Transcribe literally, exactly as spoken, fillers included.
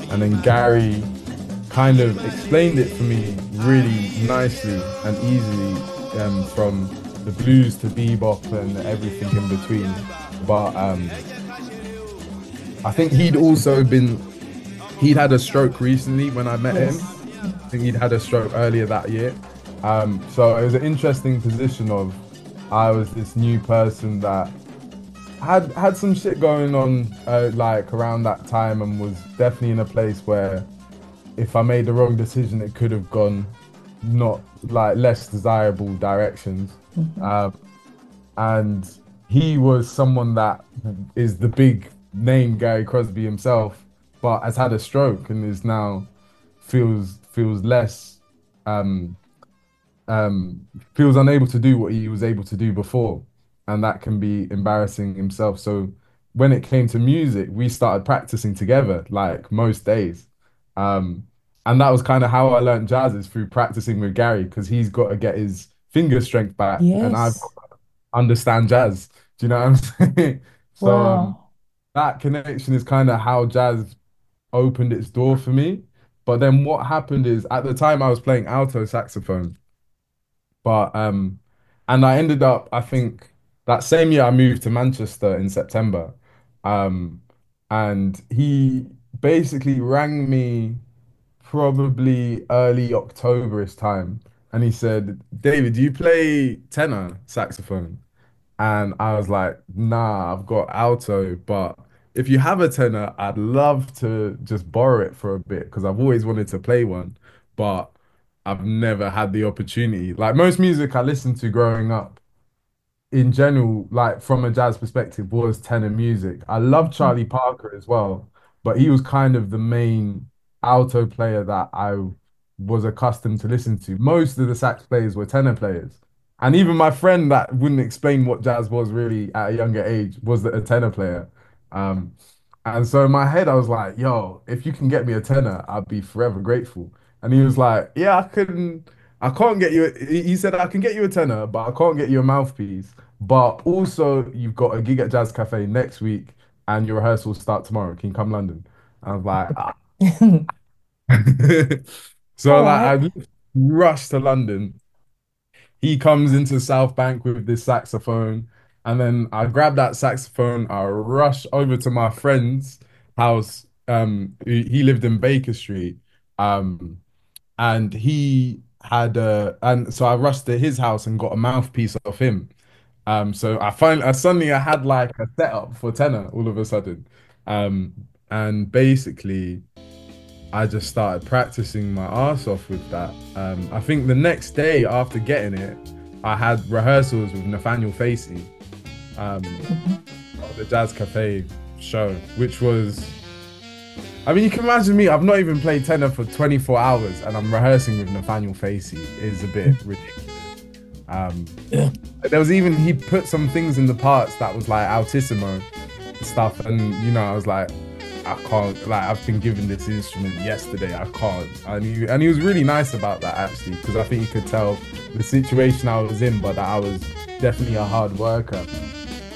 and then Gary kind of explained it for me really nicely and easily, um, from the blues to bebop and everything in between. But um, I think he'd also been he'd had a stroke recently when I met him. Yes. I think he'd had a stroke earlier that year. Um, so it was an interesting position of I was this new person that had had some shit going on, uh, like around that time, and was definitely in a place where if I made the wrong decision, it could have gone not like less desirable directions. Mhm. Um, and he was someone that is the big name Gary Crosby himself, but has had a stroke and is now feels feels less um um feels unable to do what he was able to do before, and that can be embarrassing himself. So when it came to music, we started practicing together like most days. Um and that was kind of how I learned jazz, is through practicing with Gary, because he's got to get his finger strength back and I've Yes. understand jazz. Do you know what I'm saying? So um, Wow. that connection is kind of how jazz opened its door for me. But then what happened is at the time I was playing alto saxophone, but um, and I ended up, I think that same year I moved to Manchester in September. Um, and he basically rang me probably early October-ish time, and he said, "David, do you play tenor saxophone?" And I was like, nah, I've got alto, but if you have a tenor, I'd love to just borrow it for a bit because I've always wanted to play one, but I've never had the opportunity. Like most music I listened to growing up, in general, like from a jazz perspective, was tenor music. I love Mhm. Charlie Parker as well, but he was kind of the main alto player that I was accustomed to listen to. Most of the sax players were tenor players. And even my friend that wouldn't explain what jazz was really at a younger age was a tenor player. Um, and so in my head, I was like, yo, if you can get me a tenor, I'd be forever grateful. And he was like, yeah, I couldn't, I can't get you. a-" He he said, I can get you a tenor, but I can't get you a mouthpiece. But also, you've got a gig at Jazz Cafe next week, and your rehearsals start tomorrow. Can you come London? I was like, ah. All So like, right. I rushed to London. He comes into South Bank with this saxophone, and then I grab that saxophone. I rush over to my friend's house. Um, he he lived in Baker Street. Um, and he had uh and so I rushed to his house and got a mouthpiece off him. Um, so I find I suddenly I had like a setup for tenor all of a sudden. Um, and basically I just started practicing my ass off with that. Um, I think the next day after getting it, I had rehearsals with Nathaniel Facey, um, Mhm. at the Jazz Cafe show, which was, I mean, you can imagine me. I've not even played tenor for twenty-four hours, and I'm rehearsing with Nathaniel Facey. Is a bit ridiculous. Um, Yeah. there was even he put some things in the parts that was like altissimo stuff, and you know, I was like, I can't. Like, I've been given this instrument yesterday. I can't. And he and he was really nice about that actually, because I think he could tell the situation I was in, but that I was definitely a hard worker.